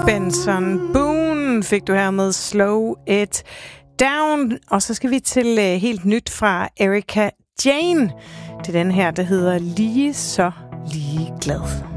Benson Boone fik du her med Slow It Down. Og så skal vi til helt nyt fra Erika Jane. Det er den her, der hedder Lige så ligeglad.